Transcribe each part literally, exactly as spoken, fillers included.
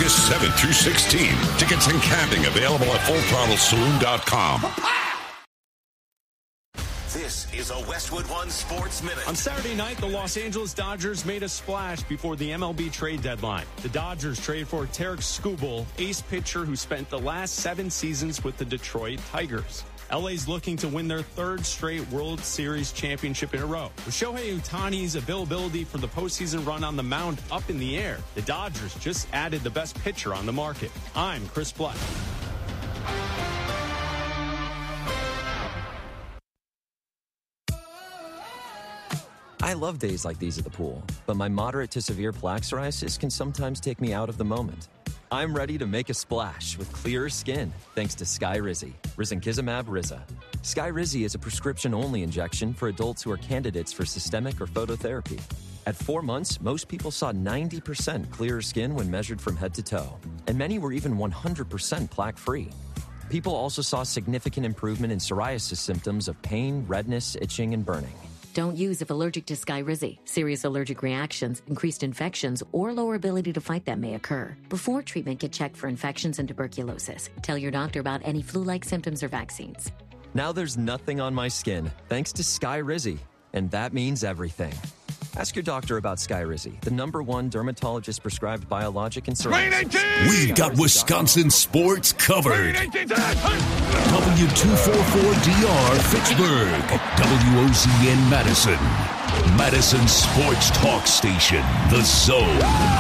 August seventh through sixteenth. Tickets and camping available at full throttle saloon dot com. This is a Westwood One Sports Minute. On Saturday night, the Los Angeles Dodgers made a splash before the M L B trade deadline. The Dodgers traded for Tarik Skubal, ace pitcher who spent the last seven seasons with the Detroit Tigers. L A's looking to win their third straight World Series championship in a row. With Shohei Ohtani's availability for the postseason run on the mound up in the air, the Dodgers just added the best pitcher on the market. I'm Chris Black. I love days like these at the pool, but my moderate to severe plaque psoriasis can sometimes take me out of the moment. I'm ready to make a splash with clearer skin thanks to Skyrizi, risankizumab Riza. Skyrizi is a prescription-only injection for adults who are candidates for systemic or phototherapy. At four months, most people saw ninety percent clearer skin when measured from head to toe, and many were even one hundred percent plaque-free. People also saw significant improvement in psoriasis symptoms of pain, redness, itching, and burning. Don't use if allergic to Skyrizi. Serious allergic reactions, increased infections, or lower ability to fight them may occur. Before treatment, get checked for infections and tuberculosis. Tell your doctor about any flu-like symptoms or vaccines. Now there's nothing on my skin thanks to Skyrizi, and that means everything. Ask your doctor about Skyrizi, the number one dermatologist-prescribed biologic in psoriasis. We've got Wisconsin sports covered. W two forty-four D R Fitchburg, W O Z N Madison, Madison Sports Talk Station, The Zone.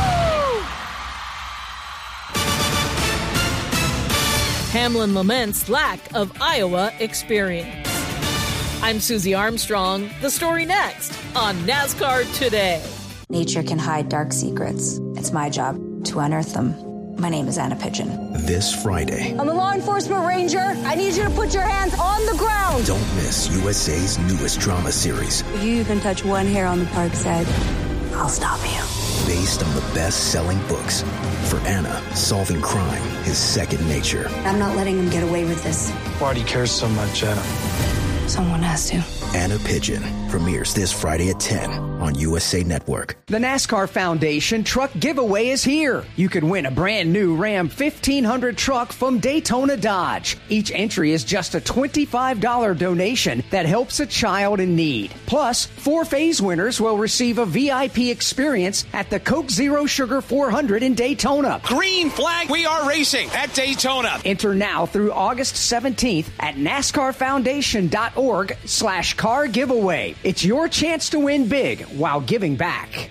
Hamlin laments lack of Iowa experience. I'm Susie Armstrong. The story next on NASCAR Today. Nature can hide dark secrets. It's my job to unearth them. My name is Anna Pigeon. This Friday. I'm a law enforcement ranger. I need you to put your hands on the ground. Don't miss U S A's newest drama series. If you even touch one hair on the park's head, I'll stop you. Based on the best-selling books. For Anna, solving crime is second nature. I'm not letting him get away with this. Why do you care so much, Anna? Someone has to. Anna Pigeon premieres this Friday at ten on U S A Network. The NASCAR Foundation truck giveaway is here. You could win a brand new Ram fifteen hundred truck from Daytona Dodge. Each entry is just a twenty-five dollars donation that helps a child in need. Plus, four phase winners will receive a V I P experience at the Coke Zero Sugar four hundred in Daytona. Green flag, we are racing at Daytona. Enter now through August seventeenth at NASCARFoundation.org slash car giveaway. It's your chance to win big while giving back.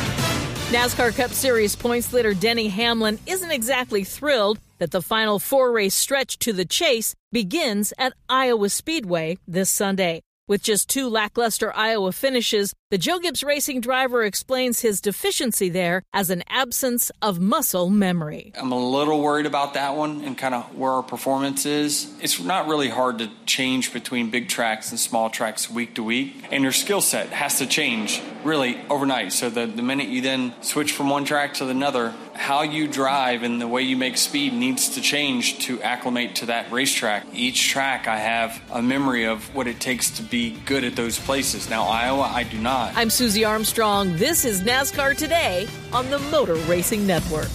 NASCAR Cup Series points leader Denny Hamlin isn't exactly thrilled that the final four-race stretch to the chase begins at Iowa Speedway this Sunday. With just two lackluster Iowa finishes, the Joe Gibbs Racing driver explains his deficiency there as an absence of muscle memory. I'm a little worried about that one and kind of where our performance is. It's not really hard to change between big tracks and small tracks week to week, and your skill set has to change really overnight. So the, the minute you then switch from one track to another, how you drive and the way you make speed needs to change to acclimate to that racetrack. Each track I have a memory of what it takes to be good at those places. Now, Iowa, I do not. I'm Susie Armstrong. This is NASCAR Today on the Motor Racing Network.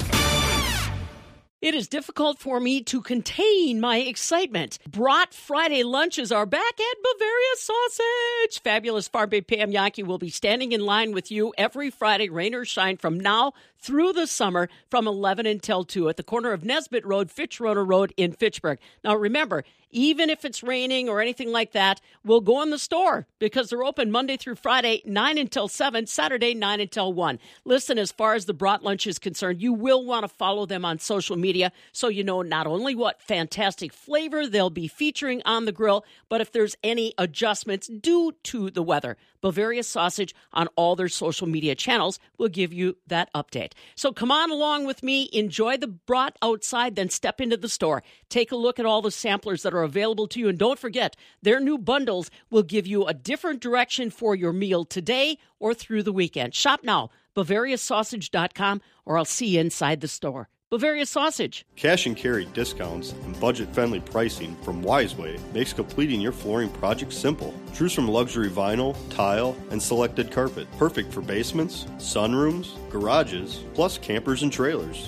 It is difficult for me to contain my excitement. Brat Friday lunches are back at Bavaria Sausage. Fabulous Farbe Pam Yankee will be standing in line with you every Friday, rain or shine, from now through the summer from eleven until two at the corner of Nesbitt Road, Fitzroy Road in Fitchburg. Now, remember, even if it's raining or anything like that, we'll go in the store because they're open Monday through Friday, nine until seven, Saturday, nine until one. Listen, as far as the brat lunch is concerned, you will want to follow them on social media so you know not only what fantastic flavor they'll be featuring on the grill, but if there's any adjustments due to the weather. Bavaria Sausage on all their social media channels will give you that update. So come on along with me, enjoy the brat outside, then step into the store. Take a look at all the samplers that are available to you, and don't forget, their new bundles will give you a different direction for your meal today or through the weekend. Shop now, Bavaria Sausage dot com, or I'll see you inside the store. Bavaria Sausage. Cash and carry discounts and budget-friendly pricing from Wiseway makes completing your flooring project simple. Choose from luxury vinyl, tile, and selected carpet. Perfect for basements, sunrooms, garages, plus campers and trailers.